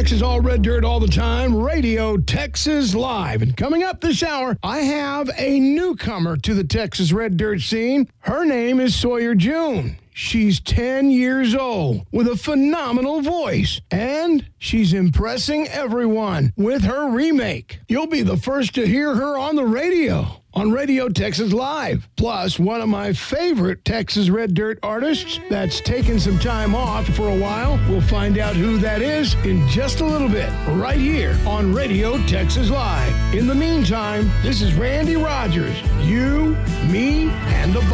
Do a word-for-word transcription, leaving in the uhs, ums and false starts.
Texas All Red Dirt all the time, Radio Texas Live. And coming up this hour, I have a newcomer to the Texas Red Dirt scene. Her name is Sawyer June. She's ten years old with a phenomenal voice, and she's impressing everyone with her remake. You'll be the first to hear her on the radio. On Radio Texas Live. Plus, one of my favorite Texas Red Dirt artists that's taken some time off for a while. We'll find out who that is in just a little bit, right here on Radio Texas Live. In the meantime, this is Randy Rogers. You, me, and the